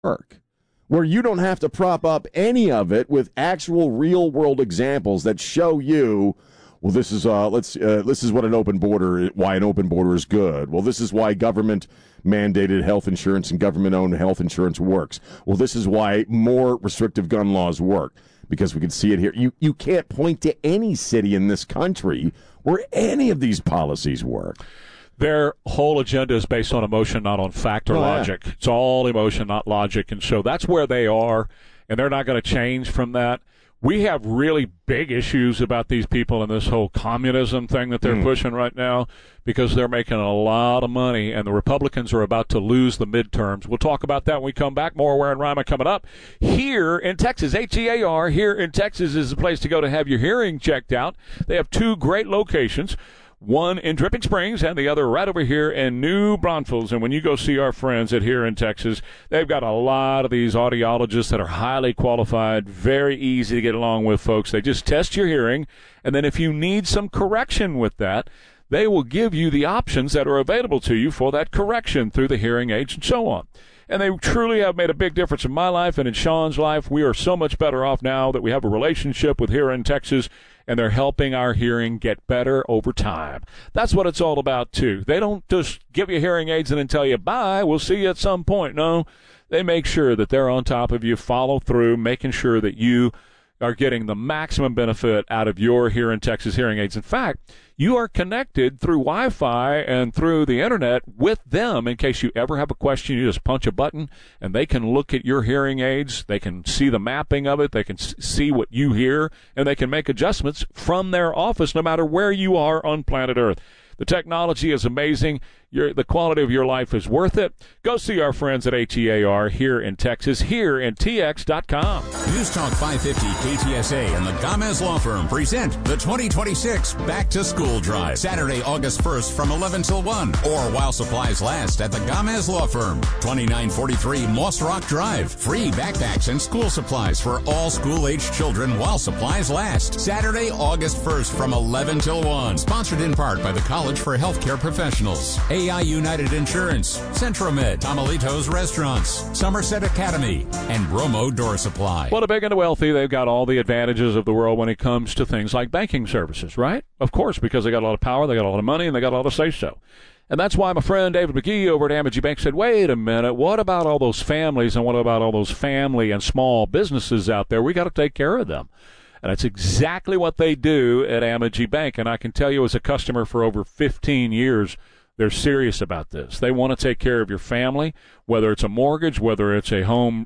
work, where you don't have to prop up any of it with actual real-world examples that show you, well, this is this is what why an open border is good. Well, this is why government-mandated health insurance and government-owned health insurance works. Well, this is why more restrictive gun laws work, because we can see it here. You can't point to any city in this country where any of these policies work. Their whole agenda is based on emotion, not on fact or logic. It's all emotion, not logic. And so that's where they are, and they're not going to change from that. We have really big issues about these people and this whole communism thing that they're pushing right now, because they're making a lot of money, and the Republicans are about to lose the midterms. We'll talk about that when we come back. More Ware and Rima coming up here in Texas. HEAR here in Texas is the place to go to have your hearing checked out. They have two great locations. One in Dripping Springs and the other right over here in New Braunfels. And when you go see our friends at Here in Texas, they've got a lot of these audiologists that are highly qualified, very easy to get along with, folks. They just test your hearing, and then if you need some correction with that, they will give you the options that are available to you for that correction through the hearing aids and so on. And they truly have made a big difference in my life and in Sean's life. We are so much better off now that we have a relationship with Here in Texas, and they're helping our hearing get better over time. That's what it's all about, too. They don't just give you hearing aids and then tell you, bye, we'll see you at some point. No, they make sure that they're on top of you, follow through, making sure that you are getting the maximum benefit out of your Here in Texas hearing aids. In fact, you are connected through Wi-Fi and through the internet with them. In case you ever have a question, you just punch a button and they can look at your hearing aids. They can see the mapping of it. They can see what you hear, and they can make adjustments from their office no matter where you are on planet Earth. The technology is amazing. The quality of your life is worth it. Go see our friends at HEAR here in Texas, here in TX.com. News Talk 550 KTSA and the Gomez Law Firm present the 2026 Back to School Drive. Saturday, August 1st from 11 till 1, or while supplies last at the Gomez Law Firm. 2943 Moss Rock Drive. Free backpacks and school supplies for all school-aged children while supplies last. Saturday, August 1st from 11 till 1. Sponsored in part by the College for Healthcare Professionals, AI United Insurance, Centromed, Tamalitos Restaurants, Somerset Academy, and Romo Door Supply. Well, the big and the wealthy, they've got all the advantages of the world when it comes to things like banking services, right? Of course, because they got a lot of power, they got a lot of money, and they got a lot of say-so. And that's why my friend David McGee over at Amegy Bank said, wait a minute, what about all those families and what about all those family and small businesses out there? We got to take care of them. And that's exactly what they do at Amegy Bank. And I can tell you as a customer for over 15 years, they're serious about this. They want to take care of your family, whether it's a mortgage, whether it's a home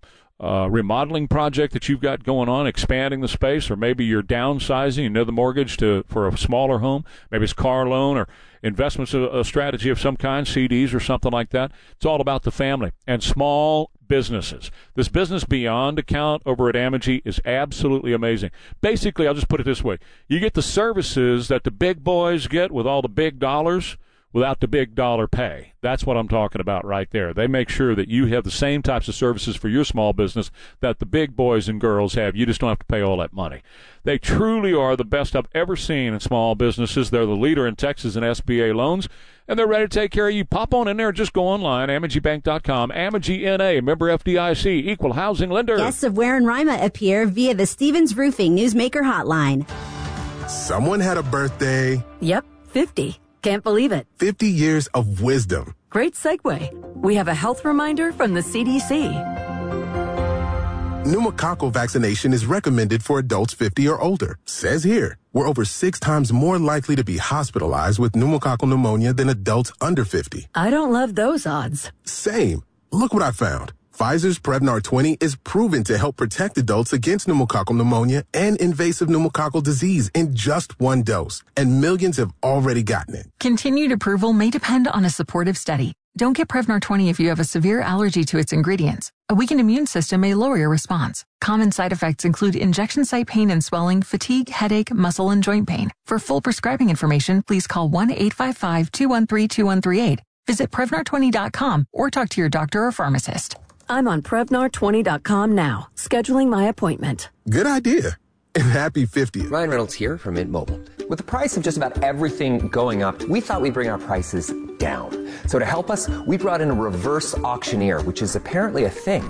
remodeling project that you've got going on, expanding the space, or maybe you're downsizing, the mortgage for a smaller home. Maybe it's car loan or investments, a strategy of some kind, CDs or something like that. It's all about the family and small businesses. This Business Beyond account over at Amegy is absolutely amazing. Basically, I'll just put it this way. You get the services that the big boys get with all the big dollars without the big dollar pay. That's what I'm talking about right there. They make sure that you have the same types of services for your small business that the big boys and girls have. You just don't have to pay all that money. They truly are the best I've ever seen in small businesses. They're the leader in Texas in SBA loans, and they're ready to take care of you. Pop on in there. Just go online, AmegyBank.com. Amegy N.A., member FDIC, equal housing lender. Guests of Ware and Rima appear via the Stevens Roofing Newsmaker Hotline. Someone had a birthday. Yep, 50. Can't believe it. 50 years of wisdom. Great segue. We have a health reminder from the CDC. Pneumococcal vaccination is recommended for adults 50 or older. Says here, we're over 6 times more likely to be hospitalized with pneumococcal pneumonia than adults under 50. I don't love those odds. Same. Look what I found. Pfizer's Prevnar 20 is proven to help protect adults against pneumococcal pneumonia and invasive pneumococcal disease in just 1 dose, and millions have already gotten it. Continued approval may depend on a supportive study. Don't get Prevnar 20 if you have a severe allergy to its ingredients. A weakened immune system may lower your response. Common side effects include injection site pain and swelling, fatigue, headache, muscle, and joint pain. For full prescribing information, please call 1-855-213-2138. Visit Prevnar20.com or talk to your doctor or pharmacist. I'm on Prevnar20.com now, scheduling my appointment. Good idea. And happy 50th. Ryan Reynolds here from Mint Mobile. With the price of just about everything going up, we thought we'd bring our prices down. So to help us, we brought in a reverse auctioneer, which is apparently a thing.